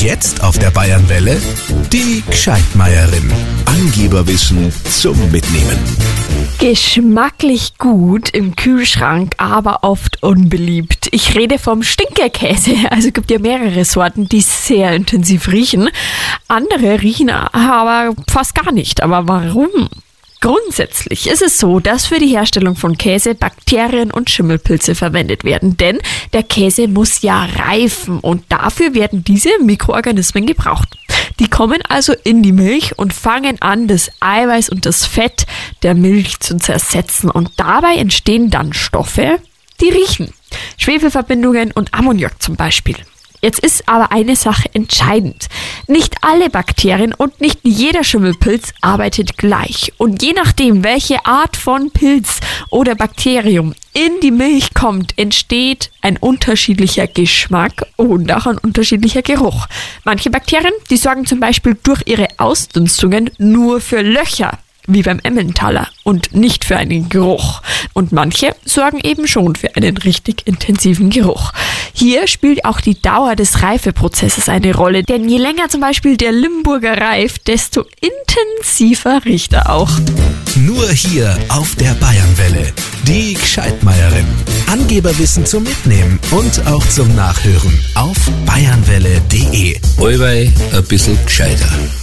Und jetzt auf der Bayernwelle die Gscheidmeierin. Angeberwissen zum Mitnehmen. Geschmacklich gut im Kühlschrank, aber oft unbeliebt. Ich rede vom Stinkekäse. Also es gibt ja mehrere Sorten, die sehr intensiv riechen. Andere riechen aber fast gar nicht. Aber warum? Grundsätzlich ist es so, dass für die Herstellung von Käse Bakterien und Schimmelpilze verwendet werden, denn der Käse muss ja reifen und dafür werden diese Mikroorganismen gebraucht. Die kommen also in die Milch und fangen an, das Eiweiß und das Fett der Milch zu zersetzen und dabei entstehen dann Stoffe, die riechen. Schwefelverbindungen und Ammoniak zum Beispiel. Jetzt ist aber eine Sache entscheidend. Nicht alle Bakterien und nicht jeder Schimmelpilz arbeitet gleich. Und je nachdem, welche Art von Pilz oder Bakterium in die Milch kommt, entsteht ein unterschiedlicher Geschmack und auch ein unterschiedlicher Geruch. Manche Bakterien, die sorgen zum Beispiel durch ihre Ausdünstungen nur für Löcher, wie beim Emmentaler, und nicht für einen Geruch. Und manche sorgen eben schon für einen richtig intensiven Geruch. Hier spielt auch die Dauer des Reifeprozesses eine Rolle, denn je länger zum Beispiel der Limburger reift, desto intensiver riecht er auch. Nur hier auf der Bayernwelle. Die Gscheidmeierin. Angeberwissen zum Mitnehmen und auch zum Nachhören auf bayernwelle.de. Allweil ein bisschen gescheiter.